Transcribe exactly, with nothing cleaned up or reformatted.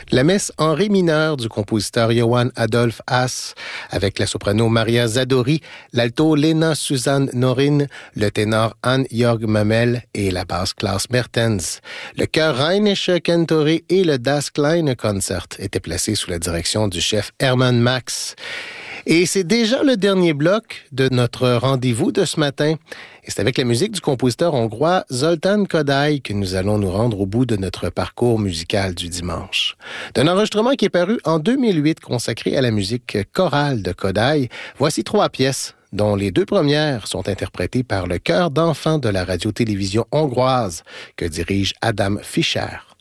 La messe en ré mineur du compositeur Johann Adolf Haas, avec la soprano Maria Zadori, l'alto Lena Susanne Norin, le ténor Hans-Jörg Mamel et la basse Klaus Mertens. Le chœur Rheinische Cantori et le Das Kleine Konzert étaient placés sous la direction du chef Hermann Max. Et c'est déjà le dernier bloc de notre rendez-vous de ce matin. Et c'est avec la musique du compositeur hongrois Zoltán Kodály que nous allons nous rendre au bout de notre parcours musical du dimanche. D'un enregistrement qui est paru en deux mille huit consacré à la musique chorale de Kodály, voici trois pièces dont les deux premières sont interprétées par le chœur d'enfants de la radio-télévision hongroise que dirige Adam Fischer.